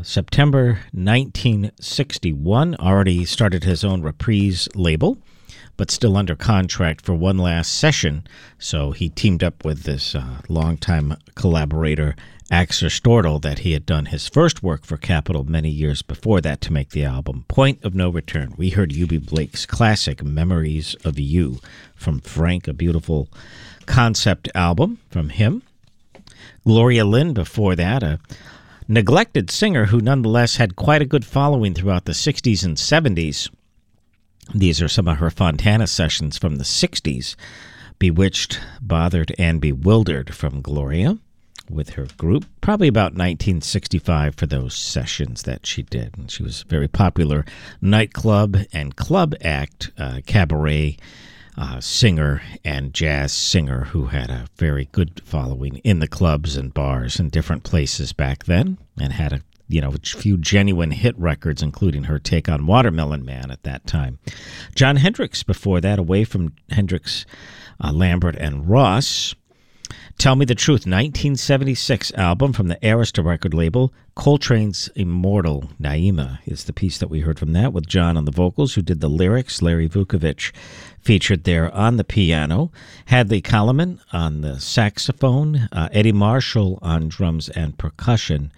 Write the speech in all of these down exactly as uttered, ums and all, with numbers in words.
September nineteen sixty-one. Already started his own Reprise label, but still under contract for one last session. So he teamed up with this uh, longtime collaborator, Axel Stordahl, that he had done his first work for Capitol many years before that to make the album Point of No Return. We heard Eubie Blake's classic Memories of You from Frank, a beautiful concept album from him. Gloria Lynn before that, a neglected singer who nonetheless had quite a good following throughout the sixties and seventies. These are some of her Fontana sessions from the sixties. Bewitched, Bothered, and Bewildered from Gloria with her group. Probably about nineteen sixty-five for those sessions that she did. And she was a very popular nightclub and club act, uh, cabaret uh, singer and jazz singer who had a very good following in the clubs and bars in different places back then, and had a you know, a few genuine hit records, including her take on Watermelon Man at that time. Jon Hendricks before that, away from Hendricks, uh, Lambert, and Ross. Tell Me the Truth, nineteen seventy-six album from the Arista record label. Coltrane's Immortal, Naima, is the piece that we heard from that, with John on the vocals, who did the lyrics. Larry Vukovich featured there on the piano. Hadley Coleman on the saxophone. Uh, Eddie Marshall on drums and percussion.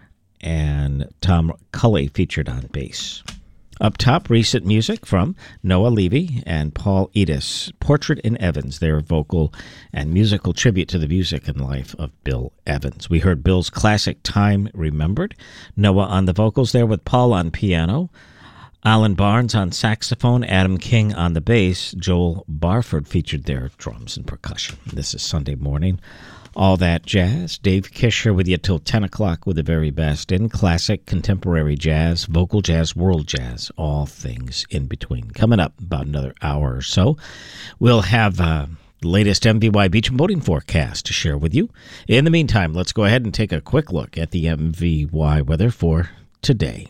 And Tom Cully featured on bass. Up top, recent music from Noah Levy and Paul Edis, Portrait in Evans, their vocal and musical tribute to the music and life of Bill Evans. We heard Bill's classic Time Remembered, Noah on the vocals there with Paul on piano, Alan Barnes on saxophone, Adam King on the bass, Joel Barford featured their drums and percussion. This is Sunday morning. All That Jazz. Dave Kisher with you till ten o'clock with the very best in classic, contemporary jazz, vocal jazz, world jazz, all things in between. Coming up about another hour or so, we'll have uh, the latest M V Y beach and boating forecast to share with you. In the meantime, let's go ahead and take a quick look at the M V Y weather for today.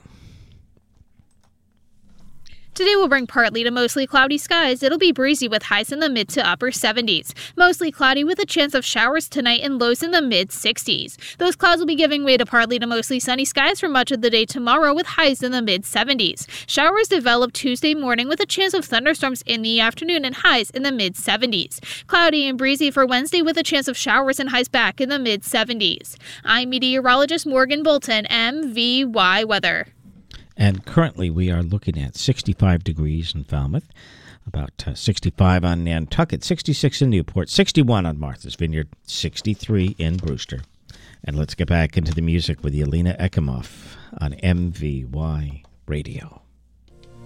Today will bring partly to mostly cloudy skies. It'll be breezy with highs in the mid to upper seventies. Mostly cloudy with a chance of showers tonight and lows in the mid sixties. Those clouds will be giving way to partly to mostly sunny skies for much of the day tomorrow with highs in the mid seventies. Showers develop Tuesday morning with a chance of thunderstorms in the afternoon and highs in the mid seventies. Cloudy and breezy for Wednesday with a chance of showers and highs back in the mid seventies. I'm meteorologist Morgan Bolton, M V Y Weather. And currently we are looking at sixty-five degrees in Falmouth, about uh, sixty-five on Nantucket, sixty-six in Newport, sixty-one on Martha's Vineyard, sixty-three in Brewster. And let's get back into the music with Yelena Ekimov on M V Y Radio.